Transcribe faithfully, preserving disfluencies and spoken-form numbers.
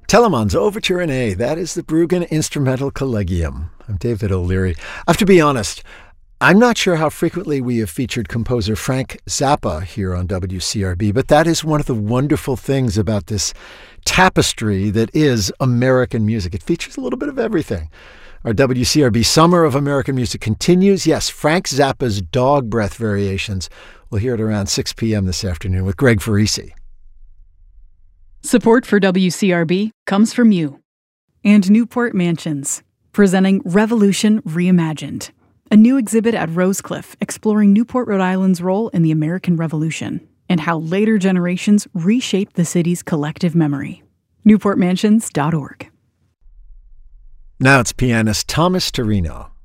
Telemann's Overture in A. That is the Bruggen Instrumental Collegium. I'm David O'Leary. I have to be honest, I'm not sure how frequently we have featured composer Frank Zappa here on W C R B, but that is one of the wonderful things about this tapestry that is American music. It features a little bit of everything. Our W C R B Summer of American Music continues. Yes, Frank Zappa's Dog Breath Variations. We'll hear it around six p.m. this afternoon with Greg Farisi. Support for W C R B comes from you and Newport Mansions, presenting Revolution Reimagined, a new exhibit at Rosecliff exploring Newport, Rhode Island's role in the American Revolution and how later generations reshaped the city's collective memory. newport mansions dot org. Now it's pianist Thomas Torino.